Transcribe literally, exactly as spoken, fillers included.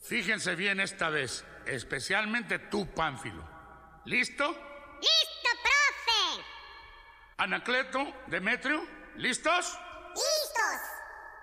Fíjense bien esta vez, especialmente tú, Pánfilo. ¿Listo? ¡Listo, profe! Anacleto, Demetrio, ¿listos? ¡Listo!